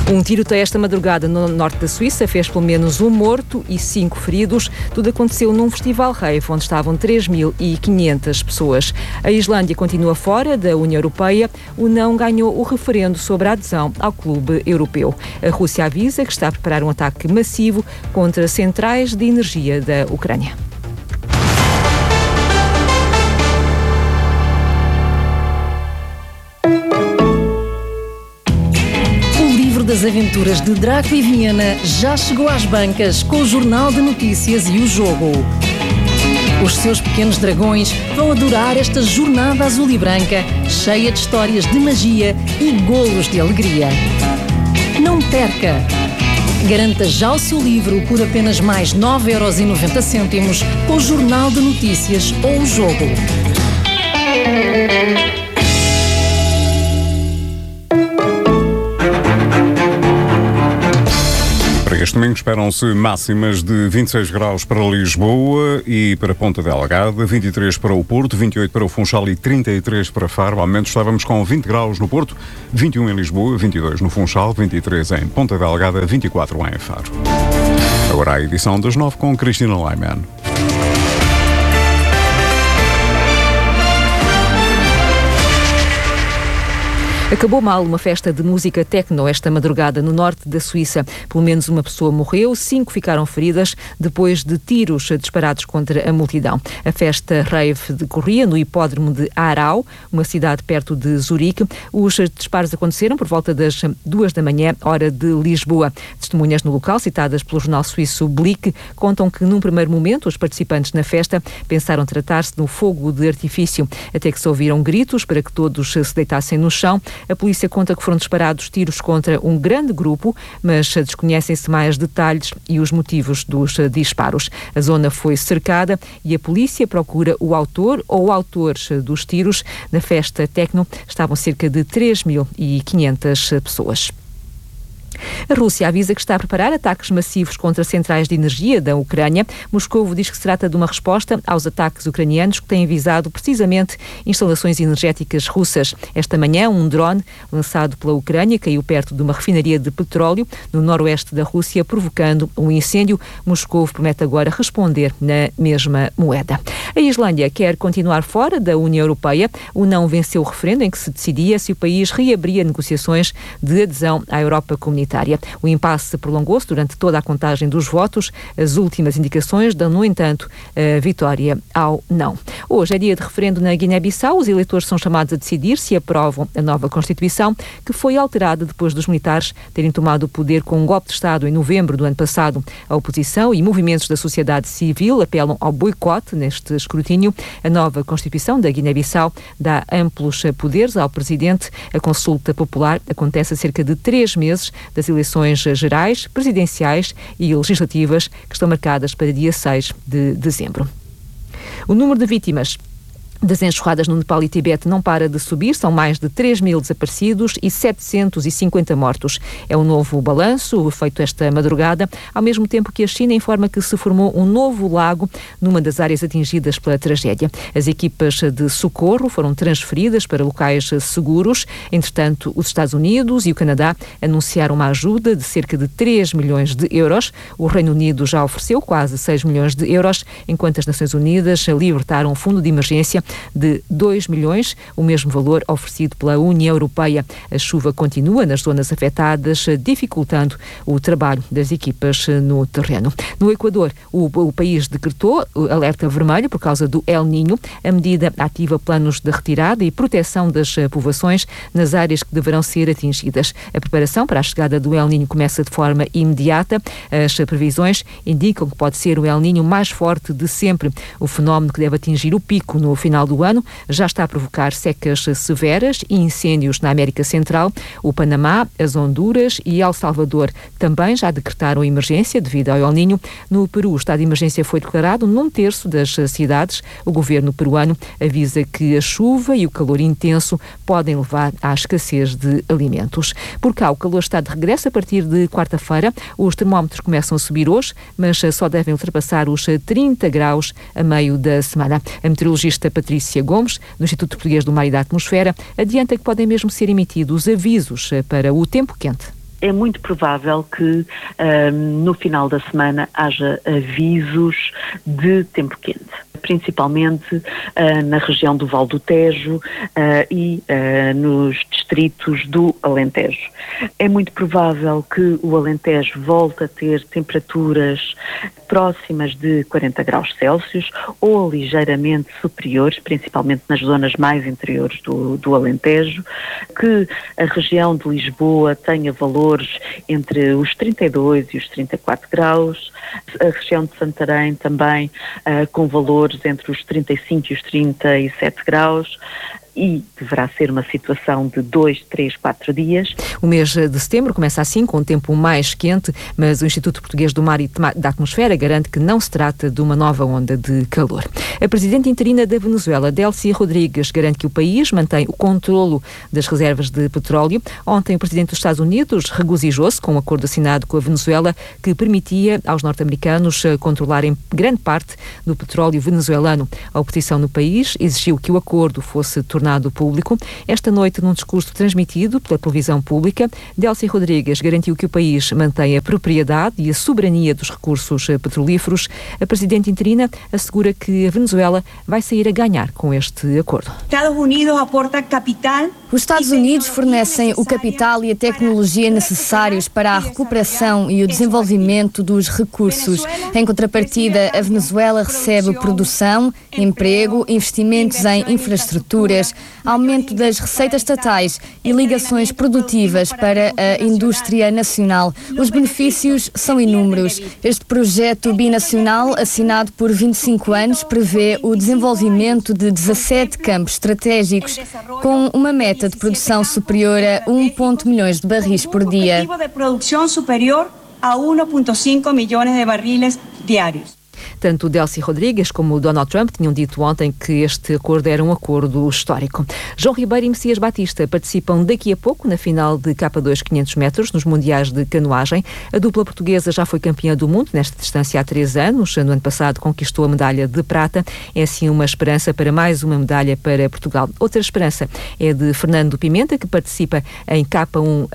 Um tiroteio esta madrugada no norte da Suíça fez pelo menos um morto e 5 feridos. Tudo aconteceu num festival rave onde estavam 3.500 pessoas. A Islândia continua fora da União Europeia. O não ganhou o referendo sobre a adesão ao clube europeu. A Rússia avisa que está a preparar um ataque massivo contra centrais de energia da Ucrânia. Das aventuras de Draco e Viena já chegou às bancas com o Jornal de Notícias e o Jogo. Os seus pequenos dragões vão adorar esta jornada azul e branca, cheia de histórias de magia e golos de alegria. Não perca! Garanta já o seu livro por apenas mais 9,90€ com o Jornal de Notícias ou o Jogo. Este domingo esperam-se máximas de 26 graus para Lisboa e para Ponta Delgada, 23 para o Porto, 28 para o Funchal e 33 para Faro. Ao menos estávamos com 20 graus no Porto, 21 em Lisboa, 22 no Funchal, 23 em Ponta Delgada, 24 em Faro. Agora a edição das 9 com Cristina Laiman. Acabou mal uma festa de música techno esta madrugada no norte da Suíça. Pelo menos uma pessoa morreu, 5 ficaram feridas depois de tiros disparados contra a multidão. A festa rave decorria no hipódromo de Aarau, uma cidade perto de Zurique. Os disparos aconteceram por volta das 2 da manhã, hora de Lisboa. Testemunhas no local, citadas pelo jornal suíço Blick, contam que num primeiro momento os participantes na festa pensaram tratar-se de um fogo de artifício, até que se ouviram gritos para que todos se deitassem no chão. A polícia conta que foram disparados tiros contra um grande grupo, mas desconhecem-se mais detalhes e os motivos dos disparos. A zona foi cercada e a polícia procura o autor ou autores dos tiros. Na festa techno estavam cerca de 3.500 pessoas. A Rússia avisa que está a preparar ataques massivos contra centrais de energia da Ucrânia. Moscovo diz que se trata de uma resposta aos ataques ucranianos que têm visado precisamente instalações energéticas russas. Esta manhã, um drone lançado pela Ucrânia caiu perto de uma refinaria de petróleo no noroeste da Rússia, provocando um incêndio. Moscovo promete agora responder na mesma moeda. A Islândia quer continuar fora da União Europeia. O não venceu o referendo em que se decidia se o país reabria negociações de adesão à Europa comunitária. O impasse prolongou-se durante toda a contagem dos votos. As últimas indicações dão, no entanto, a vitória ao não. Hoje é dia de referendo na Guiné-Bissau. Os eleitores são chamados a decidir se aprovam a nova Constituição, que foi alterada depois dos militares terem tomado o poder com um golpe de Estado em novembro do ano passado. A oposição e movimentos da sociedade civil apelam ao boicote neste escrutínio. A nova Constituição da Guiné-Bissau dá amplos poderes ao presidente. A consulta popular acontece a cerca de 3 meses das eleições gerais, presidenciais e legislativas que estão marcadas para dia 6 de dezembro. O número de vítimas das enxurradas no Nepal e Tibete não para de subir, são mais de 3.000 desaparecidos e 750 mortos. É um novo balanço feito esta madrugada, ao mesmo tempo que a China informa que se formou um novo lago numa das áreas atingidas pela tragédia. As equipas de socorro foram transferidas para locais seguros. Entretanto, os Estados Unidos e o Canadá anunciaram uma ajuda de cerca de 3 milhões de euros. O Reino Unido já ofereceu quase 6 milhões de euros, enquanto as Nações Unidas libertaram um fundo de emergência de 2 milhões, o mesmo valor oferecido pela União Europeia. A chuva continua nas zonas afetadas, dificultando o trabalho das equipas no terreno. No Equador, o país decretou alerta vermelho por causa do El Niño. A medida ativa planos de retirada e proteção das povoações nas áreas que deverão ser atingidas. A preparação para a chegada do El Niño começa de forma imediata. As previsões indicam que pode ser o El Niño mais forte de sempre. O fenómeno, que deve atingir o pico no final do ano, já está a provocar secas severas e incêndios na América Central. O Panamá, as Honduras e El Salvador também já decretaram emergência devido ao El Niño. No Peru, o estado de emergência foi declarado num terço das cidades. O governo peruano avisa que a chuva e o calor intenso podem levar à escassez de alimentos. Por cá, o calor está de regresso a partir de quarta-feira. Os termómetros começam a subir hoje, mas só devem ultrapassar os 30 graus a meio da semana. A meteorologista Patrícia Gomes, do Instituto Português do Mar e da Atmosfera, adianta que podem mesmo ser emitidos avisos para o tempo quente. É muito provável que no final da semana haja avisos de tempo quente, principalmente na região do Vale do Tejo e nos distritos do Alentejo. É muito provável que o Alentejo volte a ter temperaturas próximas de 40 graus Celsius ou ligeiramente superiores, principalmente nas zonas mais interiores do Alentejo, que a região de Lisboa tenha valores entre os 32 e os 34 graus, a região de Santarém também com valores entre os 35 e os 37 graus, e deverá ser uma situação de 2, 3, 4 dias. O mês de setembro começa assim, com um tempo mais quente, mas o Instituto Português do Mar e da Atmosfera garante que não se trata de uma nova onda de calor. A presidente interina da Venezuela, Delcy Rodrigues, garante que o país mantém o controlo das reservas de petróleo. Ontem, o presidente dos Estados Unidos regozijou-se com um acordo assinado com a Venezuela que permitia aos norte-americanos controlarem grande parte do petróleo venezuelano. A oposição no país exigiu que o acordo fosse tornado público. Esta noite, num discurso transmitido pela televisão pública, Delcy Rodrigues garantiu que o país mantém a propriedade e a soberania dos recursos petrolíferos. A presidente interina assegura que a Venezuela vai sair a ganhar com este acordo. Os Estados Unidos fornecem o capital e a tecnologia necessários para a recuperação e o desenvolvimento dos recursos. Em contrapartida, a Venezuela recebe produção, emprego, investimentos em infraestruturas, aumento das receitas estatais e ligações produtivas para a indústria nacional. Os benefícios são inúmeros. Este projeto binacional, assinado por 25 anos, prevê o desenvolvimento de 17 campos estratégicos, com uma meta de produção superior a 1,1 milhões de barris por dia. Objetivo de produção superior a 1,5 milhões de barris diários. Tanto Delcy Rodrigues como o Donald Trump tinham dito ontem que este acordo era um acordo histórico. João Ribeiro e Messias Batista participam daqui a pouco na final de K2 500 metros nos Mundiais de Canoagem. A dupla portuguesa já foi campeã do mundo nesta distância há 3 anos. No ano passado conquistou a medalha de prata. É assim uma esperança para mais uma medalha para Portugal. Outra esperança é de Fernando Pimenta, que participa em K1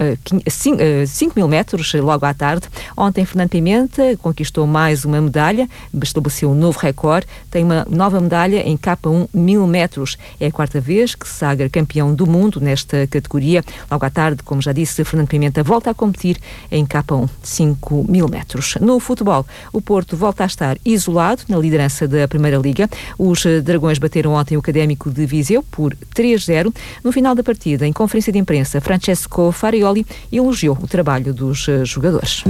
5 mil metros logo à tarde. Ontem Fernando Pimenta conquistou mais uma medalha, estabeleceu um novo recorde, tem uma nova medalha em K1 1000 metros. É a 4ª vez que se sagra campeão do mundo nesta categoria. Logo à tarde, como já disse, Fernando Pimenta volta a competir em K1 5 mil metros. No futebol, o Porto volta a estar isolado na liderança da Primeira Liga. Os Dragões bateram ontem o Académico de Viseu por 3-0. No final da partida, em conferência de imprensa, Francesco Farioli elogiou o trabalho dos jogadores.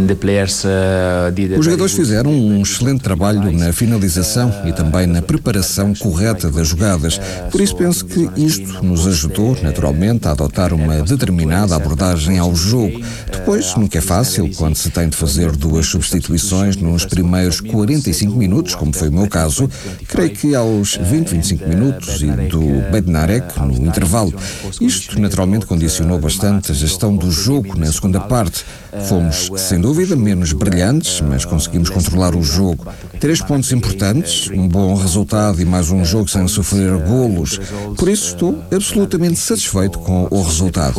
Os jogadores fizeram um excelente trabalho na finalização e também na preparação correta das jogadas. Por isso penso que isto nos ajudou, naturalmente, a adotar uma determinada abordagem ao jogo. Depois, nunca é fácil quando se tem de fazer 2 substituições nos primeiros 45 minutos, como foi o meu caso. Creio que aos 25 minutos e do Bednarek no intervalo. Isto, naturalmente, condicionou bastante a gestão do jogo na segunda parte. Fomos, sem dúvida, menos brilhantes, mas conseguimos controlar o jogo. 3 pontos importantes, um bom resultado e mais um jogo sem sofrer golos. Por isso estou absolutamente satisfeito com o resultado.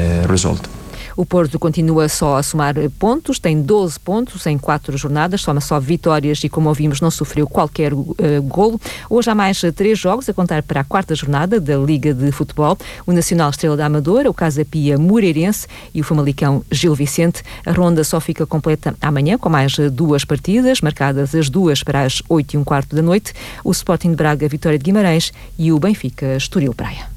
O Porto continua só a somar pontos, tem 12 pontos em 4 jornadas, soma só vitórias e, como ouvimos, não sofreu qualquer golo. Hoje há mais 3 jogos a contar para a 4ª jornada da Liga de Futebol. O Nacional Estrela da Amadora, o Casa Pia Moreirense e o Famalicão Gil Vicente. A ronda só fica completa amanhã, com mais 2 partidas, marcadas as 2 para as 8h15 da noite. O Sporting de Braga, Vitória de Guimarães e o Benfica Estoril Praia.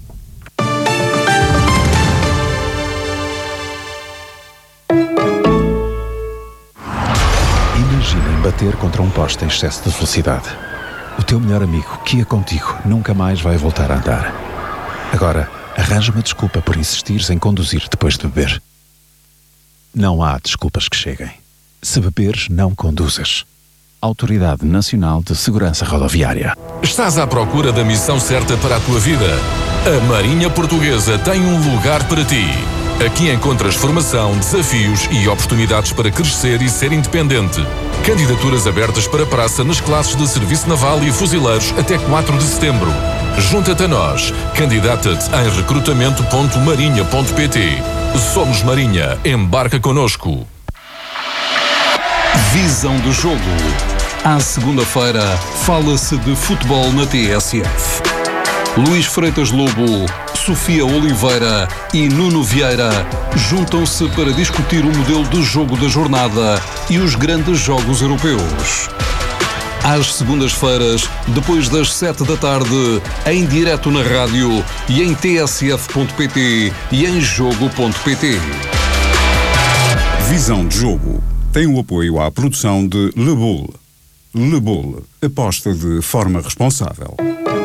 Imaginem bater contra um poste em excesso de velocidade. O teu melhor amigo, que ia contigo, nunca mais vai voltar a andar. Agora, arranja uma desculpa por insistires em conduzir depois de beber. Não há desculpas que cheguem. Se beberes, não conduzas. Autoridade Nacional de Segurança Rodoviária. Estás à procura da missão certa para a tua vida? A Marinha Portuguesa tem um lugar para ti. Aqui encontras formação, desafios e oportunidades para crescer e ser independente. Candidaturas abertas para praça nas classes de Serviço Naval e Fuzileiros até 4 de setembro. Junta-te a nós. Candidata-te em recrutamento.marinha.pt. Somos Marinha. Embarca connosco. Visão do jogo. À segunda-feira, fala-se de futebol na TSF. Luís Freitas Lobo, Sofia Oliveira e Nuno Vieira juntam-se para discutir o modelo de jogo da jornada e os grandes jogos europeus. Às segundas-feiras, depois das 7 da tarde, em direto na rádio e em tsf.pt e em jogo.pt. Visão de jogo tem o apoio à produção de Le Boule. Le Boule, aposta de forma responsável.